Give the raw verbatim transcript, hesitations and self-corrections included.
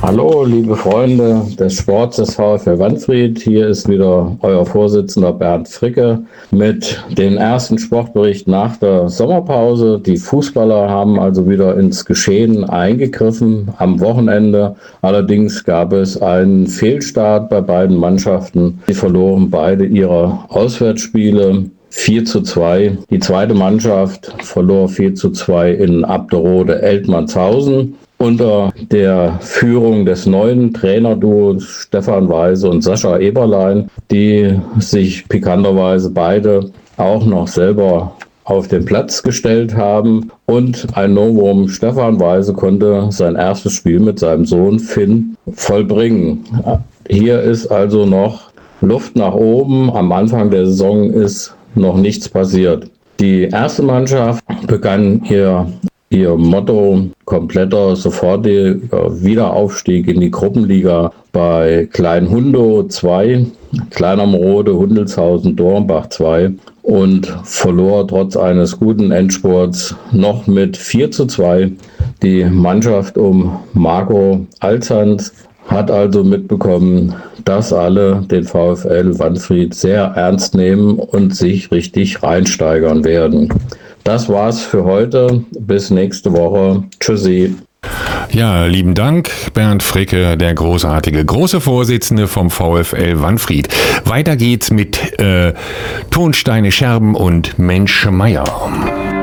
Hallo, liebe Freunde des Sports des VfL Wanfried. Hier ist wieder euer Vorsitzender Bernd Fricke mit dem ersten Sportbericht nach der Sommerpause. Die Fußballer haben also wieder ins Geschehen eingegriffen am Wochenende. Allerdings gab es einen Fehlstart bei beiden Mannschaften. Sie verloren beide ihre Auswärtsspiele vier zu zwei. Die zweite Mannschaft verlor vier zu zwei in Abderode-Eltmannshausen. Unter der Führung des neuen Trainerduos Stefan Weise und Sascha Eberlein, die sich pikanterweise beide auch noch selber auf den Platz gestellt haben. Und ein Novum, Stefan Weise konnte sein erstes Spiel mit seinem Sohn Finn vollbringen. Hier ist also noch Luft nach oben. Am Anfang der Saison ist noch nichts passiert. Die erste Mannschaft begann ihr Ihr Motto kompletter sofortiger Wiederaufstieg in die Gruppenliga bei Klein Hundo zwei, Kleinamrode, Hundelshausen, Dornbach zwei und verlor trotz eines guten Endspurts noch mit vier zu zwei. Die Mannschaft um Marco Alzans hat also mitbekommen, dass alle den VfL Wanfried sehr ernst nehmen und sich richtig reinsteigern werden. Das war's für heute. Bis nächste Woche. Tschüssi. Ja, lieben Dank, Bernd Fricke, der großartige, große Vorsitzende vom VfL Wanfried. Weiter geht's mit äh, Tonsteine Scherben und Mensch Meier.